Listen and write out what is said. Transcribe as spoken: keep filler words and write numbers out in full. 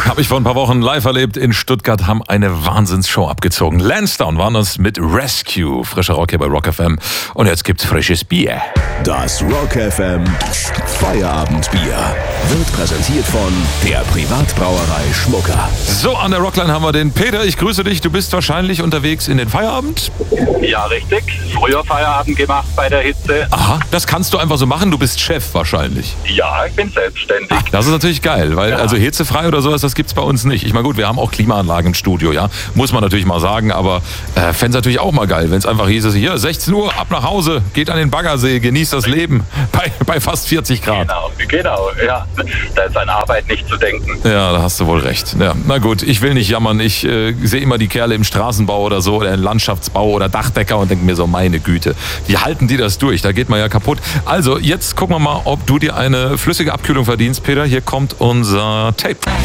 Habe ich vor ein paar Wochen live erlebt in Stuttgart, haben eine Wahnsinnsshow abgezogen. Lansdowne waren das mit Rescue. Frischer Rock hier bei Rock F M. Und jetzt gibt's frisches Bier. Das Rock F M Feierabendbier wird präsentiert von der Privatbrauerei Schmucker. So, an der Rockline haben wir den Peter. Ich grüße dich. Du bist wahrscheinlich unterwegs in den Feierabend? Ja, richtig. Früher Feierabend gemacht bei der Hitze. Aha, das kannst du einfach so machen. Du bist Chef wahrscheinlich. Ja, ich bin selbstständig. Ach, das ist natürlich geil, weil Ja. also hitzefrei oder sowas, das gibt's bei uns nicht. Ich meine, gut, wir haben auch Klimaanlagen im Studio, ja, muss man natürlich mal sagen, aber äh, fände es natürlich auch mal geil, wenn es einfach hieß, hier, sechzehn Uhr, ab nach Hause, geht an den Baggersee, genießt das Leben bei, bei fast vierzig Grad. Genau, genau, ja. Da ist an Arbeit nicht zu denken. Ja, da hast du wohl recht. Ja, na gut, ich will nicht jammern. Ich äh, sehe immer die Kerle im Straßenbau oder so, oder im Landschaftsbau oder Dachdecker und denke mir so, meine Güte, wie halten die das durch? Da geht man ja kaputt. Also, jetzt gucken wir mal, ob du dir eine flüssige Abkühlung verdienst, Peter. Hier kommt unser Tape.